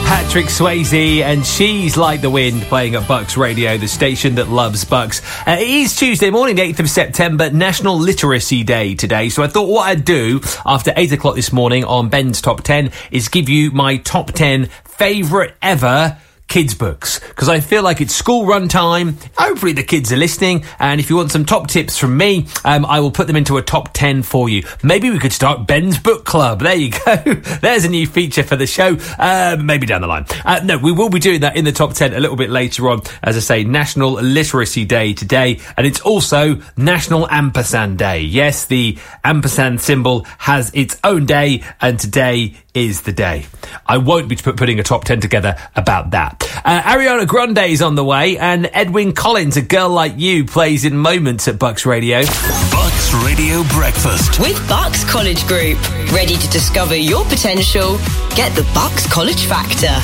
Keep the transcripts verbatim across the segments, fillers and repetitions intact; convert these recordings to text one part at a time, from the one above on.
Patrick Swayze and She's Like the Wind, playing at Bucks Radio, the station that loves Bucks. Uh, it is Tuesday morning, the eighth of September, National Literacy Day today. So I thought what I'd do after eight o'clock this morning on Ben's Top ten is give you my top ten favourite ever kids books, because I feel like it's school run time. Hopefully the kids are listening, and if you want some top tips from me, um, I will put them into a top ten for you. Maybe we could start Ben's Book Club. There you go. There's a new feature for the show. Uh, maybe down the line. Uh, no, we will be doing that in the top ten a little bit later on. As I say, National Literacy Day today, and it's also National Ampersand Day. Yes, the ampersand symbol has its own day, and today is the day. I won't be putting a top ten together about that. Uh, Ariana Grande is on the way, and Edwyn Collins, A Girl Like You, plays in moments at Bucks Radio. Bucks Radio Breakfast with Bucks College Group. Ready to discover your potential? Get the Bucks College Factor.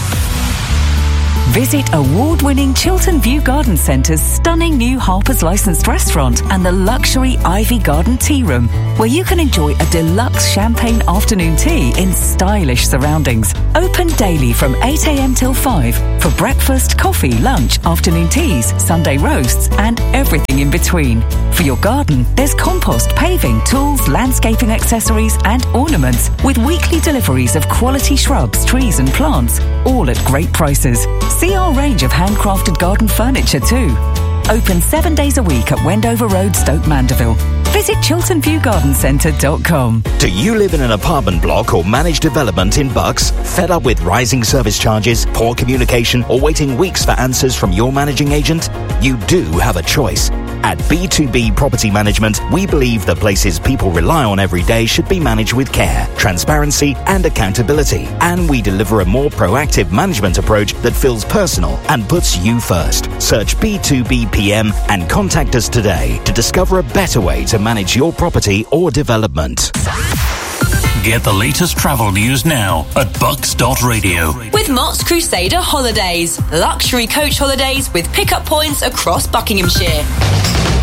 Visit award-winning Chiltern View Garden Centre's stunning new Harper's licensed restaurant and the luxury Ivy Garden Tea Room, where you can enjoy a deluxe champagne afternoon tea in stylish surroundings. Open daily from eight a.m. till five for breakfast, coffee, lunch, afternoon teas, Sunday roasts and everything in between. For your garden, there's compost, paving, tools, landscaping accessories and ornaments, with weekly deliveries of quality shrubs, trees and plants, all at great prices. See our range of handcrafted garden furniture too. Open seven days a week at Wendover Road, Stoke Mandeville. Visit chiltern view garden centre dot com. Do you live in an apartment block or managed development in Bucks? Fed up with rising service charges, poor communication, or waiting weeks for answers from your managing agent? You do have a choice. At B two B Property Management, we believe the places people rely on every day should be managed with care, transparency and accountability. And we deliver a more proactive management approach that feels personal and puts you first. Search B two B P M and contact us today to discover a better way to manage your property or development. Get the latest travel news now at bucks dot radio. With Mott's Crusader Holidays. Luxury coach holidays with pickup points across Buckinghamshire.